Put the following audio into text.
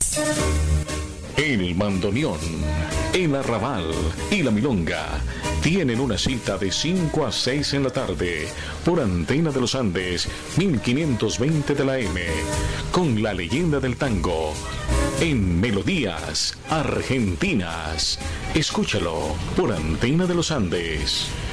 El bandoneón, el arrabal y la milonga tienen una cita de 5 a 6 en la tarde por Antena de los Andes 1520 de la M con la leyenda del tango en Melodías Argentinas. Escúchalo por Antena de los Andes.